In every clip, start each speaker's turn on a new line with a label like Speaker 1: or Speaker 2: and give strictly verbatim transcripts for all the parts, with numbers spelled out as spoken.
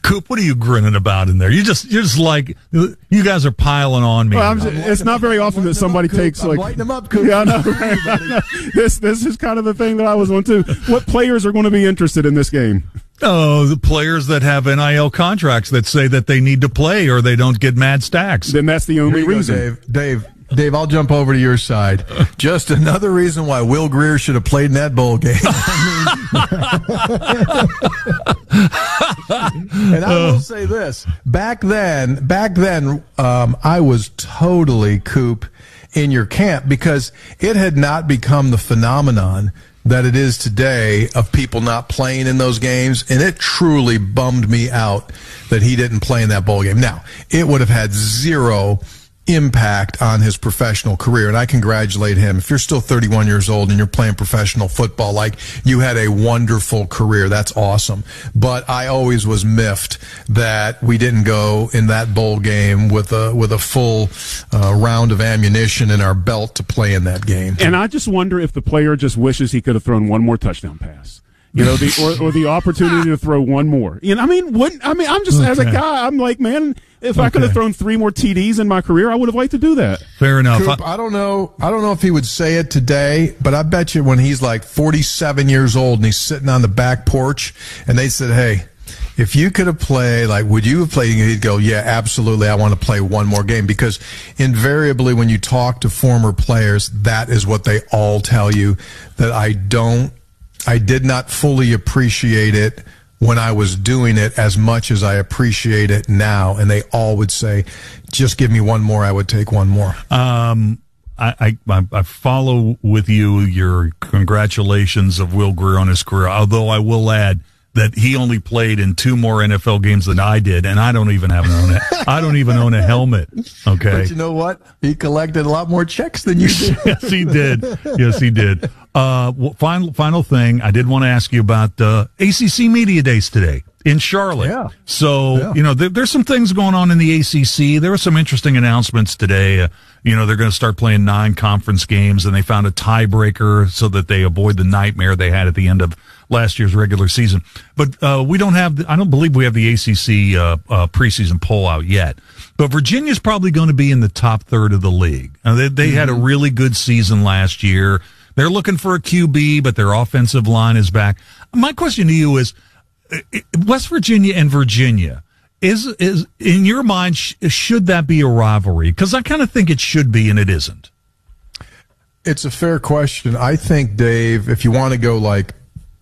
Speaker 1: Coop, what are you grinning about in there? You just, you're just like, you guys are piling on me.
Speaker 2: Well, I'm just, it's not very often that somebody
Speaker 3: up,
Speaker 2: takes
Speaker 3: I'm
Speaker 2: like.
Speaker 3: lighting them up, Coop.
Speaker 2: Yeah, I know. Right? this this is kind of the thing that I was on too. What players are going to be interested in this game?
Speaker 1: Oh, the players that have N I L contracts that say that they need to play or they don't get mad stacks.
Speaker 2: Then that's the only
Speaker 3: Here you
Speaker 2: reason.
Speaker 3: go, Dave. Dave. Dave, I'll jump over to your side. Just another reason why Will Greer should have played in that bowl game. And I will say this: back then, back then, um, I was totally, Coop, in your camp because it had not become the phenomenon that it is today of people not playing in those games, and it truly bummed me out that he didn't play in that bowl game. Now, it would have had zero impact on his professional career, and I congratulate him. If you're still thirty-one years old and you're playing professional football, like, you had a wonderful career. That's awesome. But I always was miffed that we didn't go in that bowl game with a with a full uh, round of ammunition in our belt to play in that game.
Speaker 2: And I just wonder if the player just wishes he could have thrown one more touchdown pass. You know, the or, or the opportunity to throw one more. You know, I mean, wouldn't I mean? I'm just okay. As a guy, I'm like, man, if okay. I could have thrown three more T Ds in my career, I would have liked to do that.
Speaker 1: Fair enough.
Speaker 3: Coop, I don't know. I don't know if he would say it today, but I bet you when he's like forty-seven years old and he's sitting on the back porch, and they said, "Hey, if you could have played, like, would you have played?" He'd go, "Yeah, absolutely. I want to play one more game." Because invariably, when you talk to former players, that is what they all tell you. That I don't. I did not fully appreciate it when I was doing it as much as I appreciate it now. And they all would say, just give me one more. I would take one more.
Speaker 1: Um, I, I, I follow with you your congratulations of Will Greer on his career, although I will add that he only played in two more N F L games than I did, and I don't even have an own. I don't even own a helmet. Okay,
Speaker 3: but you know what? He collected a lot more checks than you did.
Speaker 1: Yes, he did. Yes, he did. Uh, well, final final thing, I did want to ask you about uh, A C C Media Days today in Charlotte.
Speaker 3: Yeah.
Speaker 1: So
Speaker 3: yeah.
Speaker 1: you know, there, there's some things going on in the A C C. There were some interesting announcements today. Uh, you know, they're going to start playing nine conference games, and they found a tiebreaker so that they avoid the nightmare they had at the end of last year's regular season. But uh, we don't have, the, I don't believe we have the A C C uh, uh, preseason poll out yet. But Virginia's probably going to be in the top third of the league. Uh, they they mm-hmm. had a really good season last year. They're looking for a Q B, but their offensive line is back. My question to you is, West Virginia and Virginia, is is in your mind, sh- should that be a rivalry? Because I kind of think it should be, and it isn't.
Speaker 3: It's a fair question. I think, Dave, if you want to go like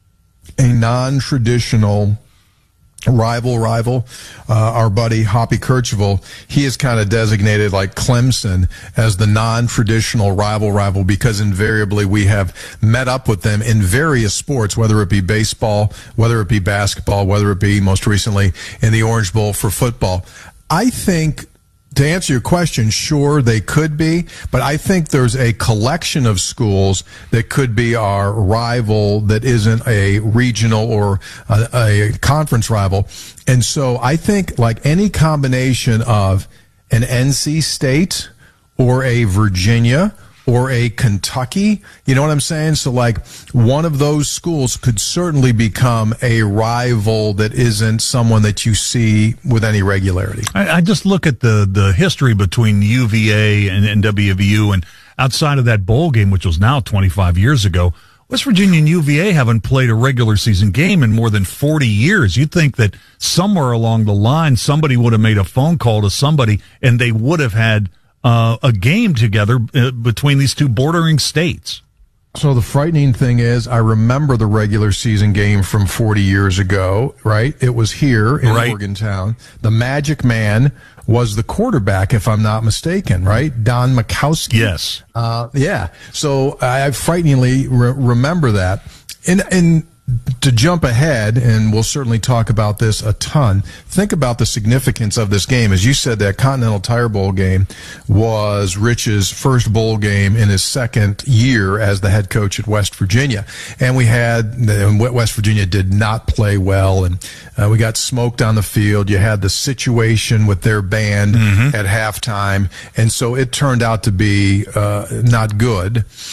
Speaker 3: a non-traditional rival rival, uh, our buddy Hoppy Kercheval, he is kind of designated like Clemson as the non-traditional rival rival because invariably we have met up with them in various sports, whether it be baseball, whether it be basketball, whether it be most recently in the Orange Bowl for football. I think, to answer your question, sure, they could be, but I think there's a collection of schools that could be our rival that isn't a regional or a, a conference rival. And so I think like any combination of an N C State or a Virginia or a Kentucky, you know what I'm saying? So like one of those schools could certainly become a rival that isn't someone that you see with any regularity.
Speaker 1: I, I just look at the, the history between U V A and, and W V U, and outside of that bowl game, which was now twenty-five years ago, West Virginia and U V A haven't played a regular season game in more than forty years. You'd think that somewhere along the line, somebody would have made a phone call to somebody and they would have had Uh, a game together uh, between these two bordering states.
Speaker 3: So the frightening thing is, I remember the regular season game from forty years ago, right? It was here in
Speaker 1: right.
Speaker 3: Morgantown. The Magic Man was the quarterback, if I'm not mistaken, right? Don Makowski.
Speaker 1: Yes.
Speaker 3: Uh, yeah. So I frighteningly re- remember that. And, and to jump ahead, and we'll certainly talk about this a ton, think about the significance of this game. As you said, that Continental Tire Bowl game was Rich's first bowl game in his second year as the head coach at West Virginia. And we had, West Virginia did not play well, and uh, we got smoked on the field. You had the situation with their band mm-hmm. at halftime, and so it turned out to be uh, not good.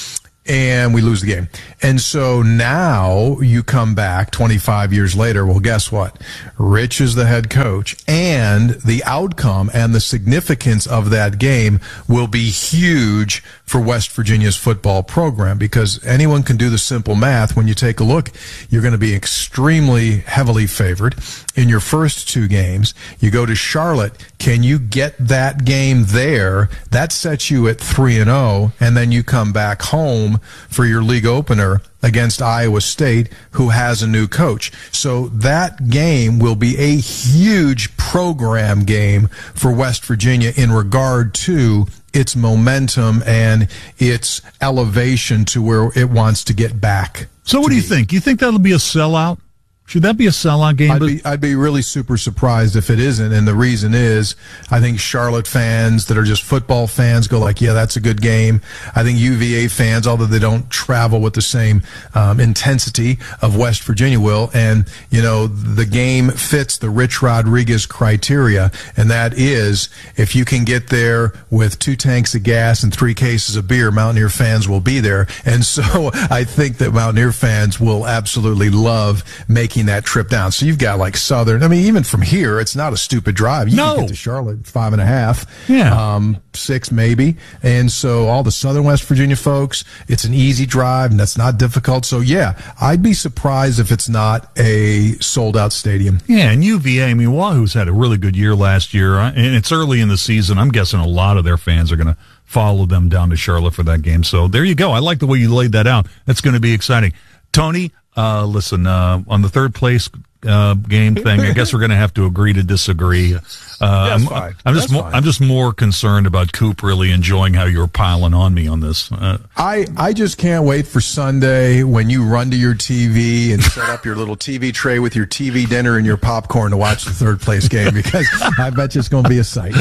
Speaker 3: and we lose the game. And so now you come back twenty-five years later. Well, guess what? Rich is the head coach, and the outcome and the significance of that game will be huge for West Virginia's football program, because anyone can do the simple math. When you take a look, you're going to be extremely heavily favored in your first two games. You go to Charlotte. Can you get that game there? That sets you at three and oh, and then you come back home for your league opener against Iowa State, who has a new coach. So that game will be a huge program game for West Virginia in regard to its momentum and its elevation to where it wants to get back.
Speaker 1: So what do you think? You think that'll be a sellout? Should that be a sellout game?
Speaker 3: I'd be, I'd be really super surprised if it isn't, and the reason is I think Charlotte fans that are just football fans go like, yeah, that's a good game. I think U V A fans, although they don't travel with the same um, intensity of West Virginia will, and, you know, the game fits the Rich Rodriguez criteria, and that is if you can get there with two tanks of gas and three cases of beer, Mountaineer fans will be there. And so I think that Mountaineer fans will absolutely love making that trip down. So you've got like Southern. I mean, even from here, it's not a stupid drive. You
Speaker 1: no.
Speaker 3: can get to Charlotte five and a half,
Speaker 1: yeah,
Speaker 3: um, six maybe. And so all the Southern West Virginia folks, it's an easy drive and that's not difficult. So yeah, I'd be surprised if it's not a sold out stadium.
Speaker 1: Yeah, and U V A. I mean, Wahoo's had a really good year last year, and it's early in the season. I'm guessing a lot of their fans are going to follow them down to Charlotte for that game. So there you go. I like the way you laid that out. That's going to be exciting. Tony, Uh, listen, uh, on the third place uh, game thing, I guess we're going to have to agree to disagree. Uh,
Speaker 3: That's
Speaker 1: I'm,
Speaker 3: fine.
Speaker 1: I'm just
Speaker 3: That's
Speaker 1: more,
Speaker 3: fine.
Speaker 1: I'm just more concerned about Coop really enjoying how you're piling on me on this. Uh,
Speaker 3: I, I just can't wait for Sunday when you run to your T V and set up your little T V tray with your T V dinner and your popcorn to watch the third place game, because I bet you it's going to be a sight.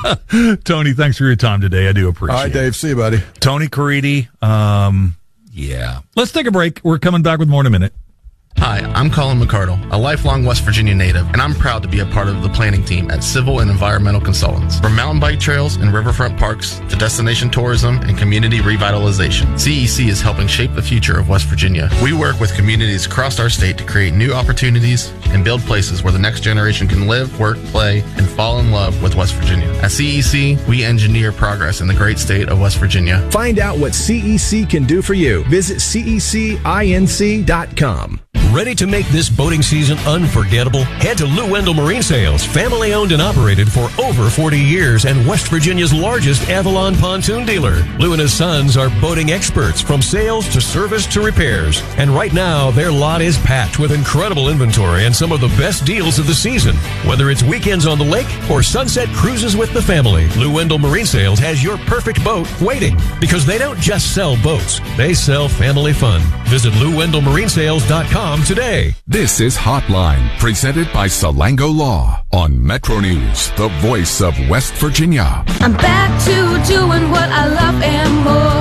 Speaker 1: Tony, thanks for your time today. I do appreciate it.
Speaker 3: All right, Dave. See you, buddy.
Speaker 1: Tony Caridi. Um, yeah. Let's take a break. We're coming back with more in a minute.
Speaker 4: Hi, I'm Colin McCardle, a lifelong West Virginia native, and I'm proud to be a part of the planning team at Civil and Environmental Consultants. From mountain bike trails and riverfront parks to destination tourism and community revitalization, C E C is helping shape the future of West Virginia. We work with communities across our state to create new opportunities and build places where the next generation can live, work, play, and fall in love with West Virginia. At C E C, we engineer progress in the great state of West Virginia.
Speaker 5: Find out what C E C can do for you. Visit C E C inc dot com.
Speaker 6: Ready to make this boating season unforgettable? Head to Lou Wendell Marine Sales, family owned and operated for over forty years and West Virginia's largest Avalon pontoon dealer. Lou and his sons are boating experts from sales to service to repairs. And right now, their lot is packed with incredible inventory and some of the best deals of the season. Whether it's weekends on the lake or sunset cruises with the family, Lou Wendell Marine Sales has your perfect boat waiting, because they don't just sell boats, they sell family fun. Visit Lou Wendell Marine Sales dot com today.
Speaker 7: This is Hotline, presented by Salango Law on Metro News, the voice of West Virginia.
Speaker 8: I'm back to doing what I love and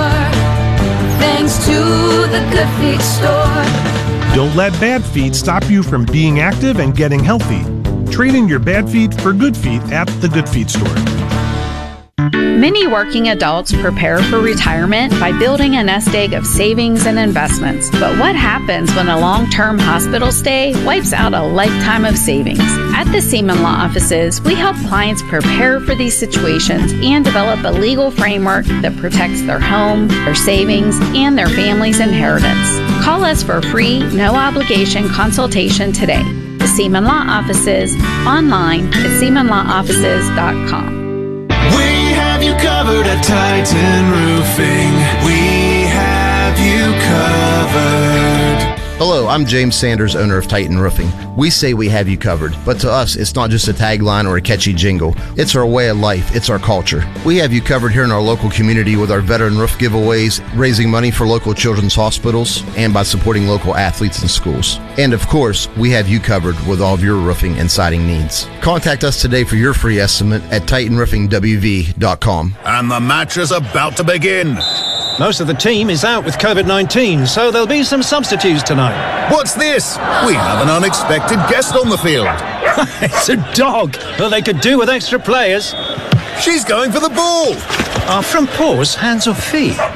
Speaker 8: more, thanks to the Good Feet store.
Speaker 9: Don't let bad feet stop you from being active and getting healthy. Trade in your bad feet for good feet at the Good Feet store.
Speaker 10: Many working adults prepare for retirement by building a nest egg of savings and investments. But what happens when a long-term hospital stay wipes out a lifetime of savings? At the Seaman Law Offices, we help clients prepare for these situations and develop a legal framework that protects their home, their savings, and their family's inheritance. Call us for a free, no-obligation consultation today. The Seaman Law Offices, online at seaman law offices dot com.
Speaker 11: We have you covered at Titan Roofing. We have you covered.
Speaker 12: Hello, I'm James Sanders, owner of Titan Roofing. We say we have you covered, but to us, it's not just a tagline or a catchy jingle. It's our way of life. It's our culture. We have you covered here in our local community with our veteran roof giveaways, raising money for local children's hospitals, and by supporting local athletes and schools. And of course, we have you covered with all of your roofing and siding needs. Contact us today for your free estimate at titan roofing w v dot com.
Speaker 13: And the match is about to begin.
Speaker 14: Most of the team is out with COVID nineteen, so there'll be some substitutes tonight.
Speaker 13: What's this? We have an unexpected guest on the field.
Speaker 14: It's a dog. Well, they could do with extra players.
Speaker 13: She's going for the ball.
Speaker 14: Are front paws hands or feet?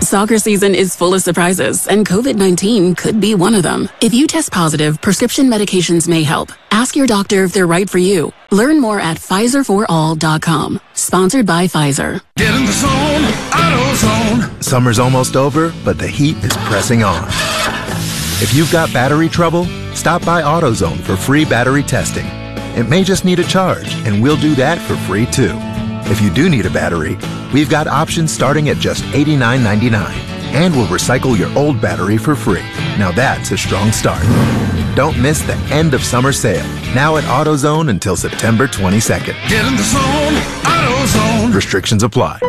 Speaker 15: Soccer season is full of surprises, and COVID nineteen could be one of them. If you test positive, prescription medications may help. Ask your doctor if they're right for you. Learn more at Pfizer for all dot com. Sponsored by Pfizer.
Speaker 11: Get in the zone, AutoZone.
Speaker 16: Summer's almost over, but the heat is pressing on. If you've got battery trouble, stop by AutoZone for free battery testing. It may just need a charge, and we'll do that for free too. If you do need a battery, we've got options starting at just eighty-nine ninety-nine, and we'll recycle your old battery for free. Now that's a strong start. Don't miss the end of summer sale, now at AutoZone until September twenty-second.
Speaker 11: Get in the zone, AutoZone.
Speaker 16: Restrictions apply.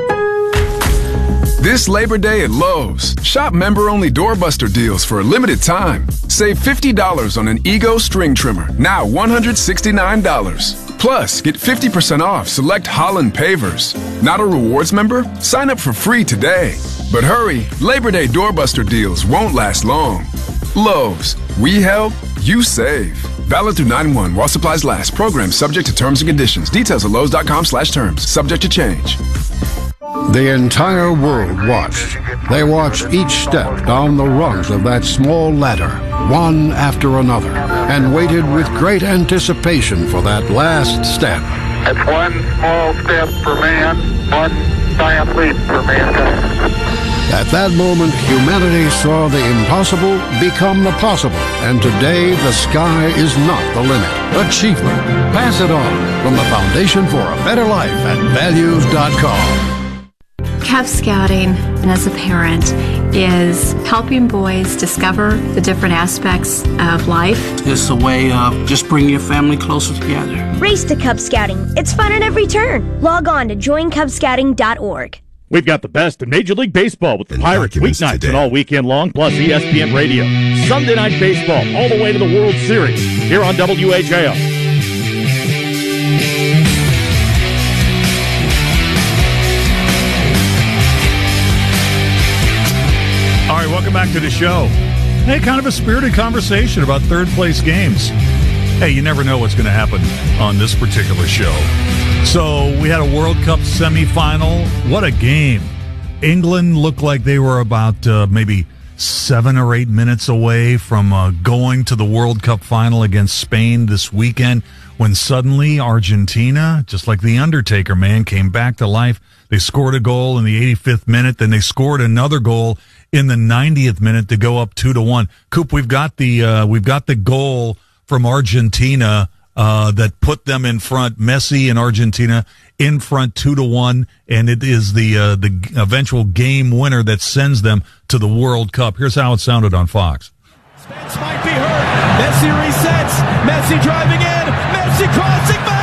Speaker 17: This Labor Day at Lowe's, shop member-only doorbuster deals for a limited time. Save fifty dollars on an Ego string trimmer, now one hundred sixty-nine dollars. Plus, get fifty percent off select Holland pavers. Not a rewards member? Sign up for free today. But hurry, Labor Day doorbuster deals won't last long. Lowe's, we help, you save. Valid through nine one while supplies last. Program subject to terms and conditions. Details at lowes dot com slash terms. Subject to change.
Speaker 18: The entire world watched. They watched each step down the rungs of that small ladder, one after another, and waited with great anticipation for that last step.
Speaker 19: It's one small step for man, one giant leap for mankind.
Speaker 18: At that moment, humanity saw the impossible become the possible, and today the sky is not the limit. Achievement. Pass it on from the Foundation for a Better Life at values dot com.
Speaker 20: Cub Scouting, and as a parent, is helping boys discover the different aspects of life.
Speaker 21: It's a way of just bringing your family closer together.
Speaker 22: Race to Cub Scouting. It's fun at every turn. Log on to join cub scouting dot org.
Speaker 23: We've got the best in Major League Baseball with the Pirates weeknights and all weekend long, plus E S P N Radio. Sunday Night Baseball all the way to the World Series here on W H A O.
Speaker 1: All right, welcome back to the show. Hey, kind of a spirited conversation about third place games. Hey, you never know what's going to happen on this particular show. So we had a World Cup semifinal. What a game. England looked like they were about uh, maybe seven or eight minutes away from uh, going to the World Cup final against Spain this weekend, when suddenly Argentina, just like the Undertaker, man, came back to life. They scored a goal in the eighty-fifth minute, then they scored another goal in the ninetieth minute to go up two to one. Coop, we've got the uh, we've got the goal from Argentina uh, that put them in front. Messi and Argentina in front two to one, and it is the uh, the eventual game winner that sends them to the World Cup. Here's how it sounded on Fox.
Speaker 24: Spence might be hurt. Messi resets. Messi driving in. Messi crossing back.